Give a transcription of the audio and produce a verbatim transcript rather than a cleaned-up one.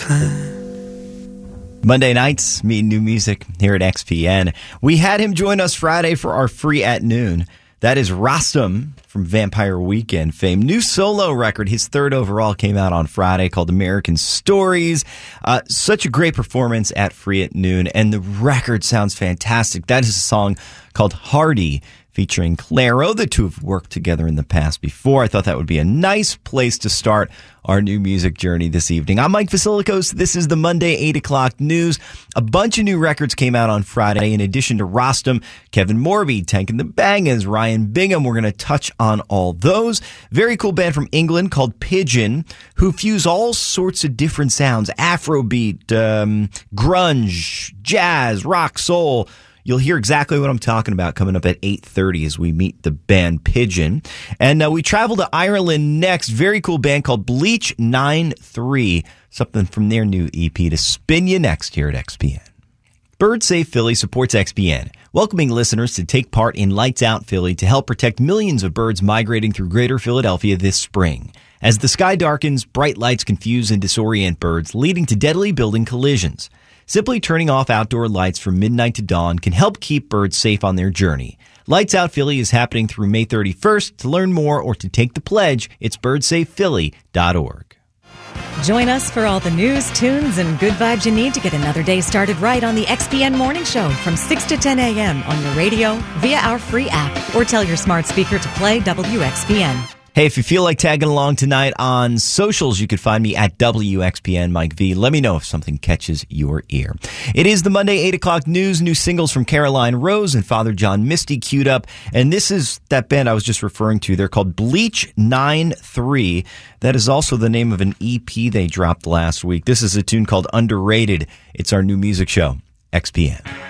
Monday nights, meeting new music here at X P N. We had him join us Friday for our Free at Noon. That is Rostam from Vampire Weekend fame. New solo record, his third overall, came out on Friday called American Stories. Uh, such a great performance at Free at Noon, and the record sounds fantastic. That is a song called Hardy, featuring Clairo. The two have worked together in the past before. I thought that would be a nice place to start our new music journey this evening. I'm Mike Vasilikos. This is the Monday eight o'clock news. A bunch of new records came out on Friday. In addition to Rostam, Kevin Morby, Tank and the Bangers, Ryan Bingham. We're going to touch on all those. Very cool band from England called Pigeon, who fuse all sorts of different sounds. Afrobeat, um, grunge, jazz, rock, soul. You'll hear exactly what I'm talking about coming up at eight thirty as we meet the band Pigeon. And uh, we travel to Ireland next. Very cool band called Bleach nine three. Something from their new E P to spin you next here at X P N. Bird Safe Philly supports X P N, welcoming listeners to take part in Lights Out Philly to help protect millions of birds migrating through greater Philadelphia this spring. As the sky darkens, bright lights confuse and disorient birds, leading to deadly building collisions. Simply turning off outdoor lights from midnight to dawn can help keep birds safe on their journey. Lights Out Philly is happening through May thirty-first. To learn more or to take the pledge, it's bird safe philly dot org. Join us for all the news, tunes, and good vibes you need to get another day started right on the X P N Morning Show from six to ten a.m. on your radio, via our free app, or tell your smart speaker to play W X P N. Hey, if you feel like tagging along tonight on socials, you could find me at W X P N Mike V. Let me know if something catches your ear. It is the Monday eight o'clock news. New singles from Caroline Rose and Father John Misty queued up. And this is that band I was just referring to. They're called Bleach nine three. That is also the name of an E P they dropped last week. This is a tune called Underrated. It's our new music show, X P N.